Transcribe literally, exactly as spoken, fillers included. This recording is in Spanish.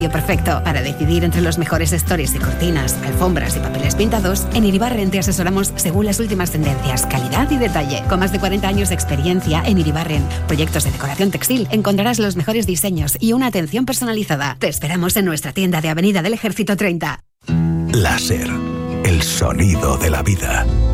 Perfecto. Para decidir entre los mejores stories de cortinas, alfombras y papeles pintados, en Iribarren te asesoramos según las últimas tendencias, calidad y detalle. Con más de cuarenta años de experiencia en Iribarren, proyectos de decoración textil, encontrarás los mejores diseños y una atención personalizada. Te esperamos en nuestra tienda de Avenida del Ejército treinta. Láser, el sonido de la vida.